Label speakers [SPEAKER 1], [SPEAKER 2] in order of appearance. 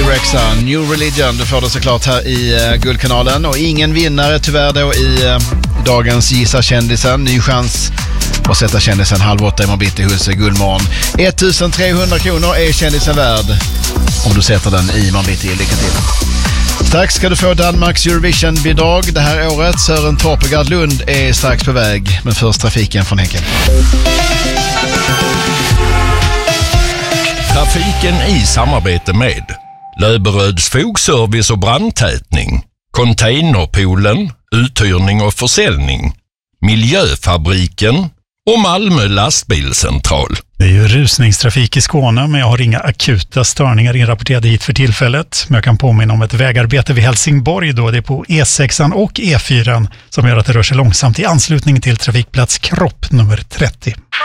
[SPEAKER 1] T-Rexa, New Religion. Du får det såklart här i Guldkanalen. Och ingen vinnare tyvärr då i dagens Gissa kändisen. Ny chans att sätta kändisen 7:30 imorgon bitti hos Guldmorgon. 1300 kronor är kändisen värd om du sätter den i imorgon bitti. Lycka till! Strax ska du få Danmarks Eurovision-bidrag det här året. Sören Torpegard Lund är strax på väg. Men först trafiken från Henken.
[SPEAKER 2] Trafiken i samarbete med Löberöds fogservice och brandtätning, Containerpoolen, uthyrning och försäljning, Miljöfabriken och Malmö lastbilscentral.
[SPEAKER 3] Det är ju rusningstrafik i Skåne, men jag har inga akuta störningar inrapporterade hit för tillfället. Men jag kan påminna om ett vägarbete vid Helsingborg då. Det är på E6 och E4 som gör att det rör sig långsamt i anslutning till trafikplats Kropp nummer 30.